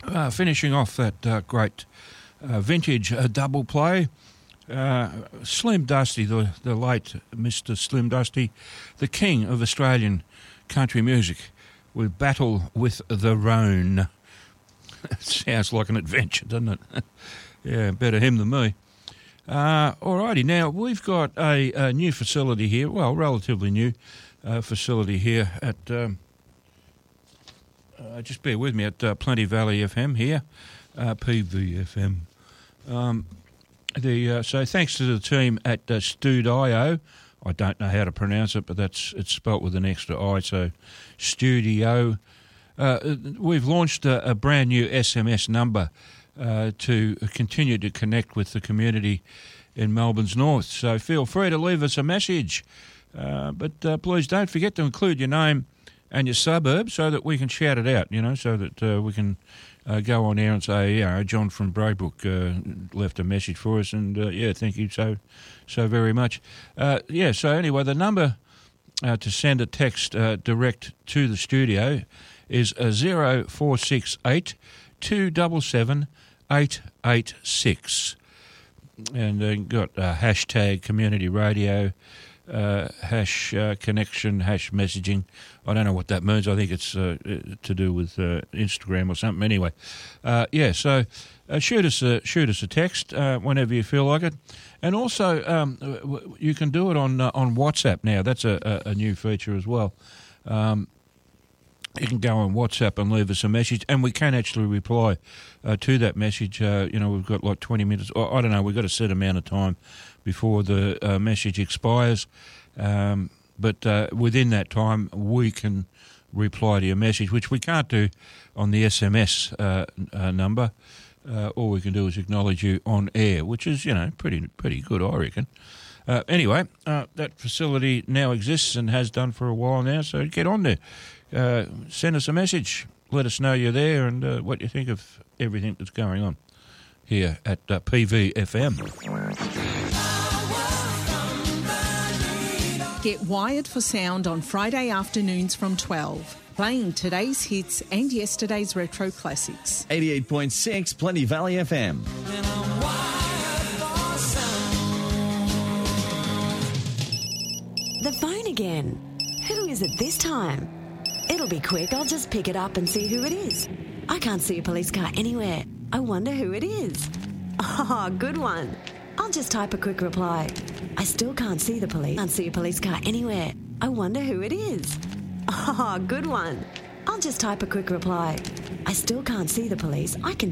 finishing off that great vintage double play, Slim Dusty, the late Mr. Slim Dusty, the king of Australian country music, with Battle with the Rhone. Sounds like an adventure, doesn't it? Yeah, better him than me. Alrighty, now we've got a new facility here, well, relatively new facility here at, just bear with me, at Plenty Valley FM here, PVFM. So thanks to the team at Studio. I don't know how to pronounce it, but it's spelt with an extra I, so Studio. We've launched a brand new SMS number to continue to connect with the community in Melbourne's north. So feel free to leave us a message. But please don't forget to include your name and your suburb so that we can shout it out, so that we can go on air and say, John from Braybrook left a message for us, and thank you so very much. So anyway, the number to send a text direct to the studio is 0468 277 886. And got hashtag community radio, hash connection, hash messaging. I don't know what that means. I think it's to do with Instagram or something. Anyway, so shoot us a text whenever you feel like it. And also, you can do it on WhatsApp now. That's a new feature as well. You can go on WhatsApp and leave us a message, and we can actually reply to that message. We've got like 20 minutes. Or, I don't know, we've got a set amount of time before the message expires. But within that time, we can reply to your message, which we can't do on the SMS number. All we can do is acknowledge you on air, which is, pretty good, I reckon. Anyway, that facility now exists and has done for a while now, so get on there. Send us a message. Let us know you're there and what you think of everything that's going on here at PVFM. Get wired for sound on Friday afternoons from 12, playing today's hits and yesterday's retro classics. 88.6 Plenty Valley FM. The phone again. Who is it this time? It'll be quick. I'll just pick it up and see who it is. I can't see a police car anywhere. I wonder who it is. Oh, good one. I'll just type a quick reply. I still can't see the police. Can't see a police car anywhere. I wonder who it is. Oh, good one. I'll just type a quick reply. I still can't see the police. I can